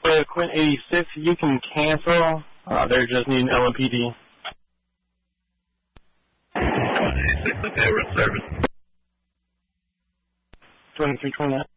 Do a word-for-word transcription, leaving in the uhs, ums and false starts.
For Quint eighty-six, you can cancel. Uh, they're just needing L M P D. Quint eighty-six, okay, we're in service. twenty-three twenty-nine.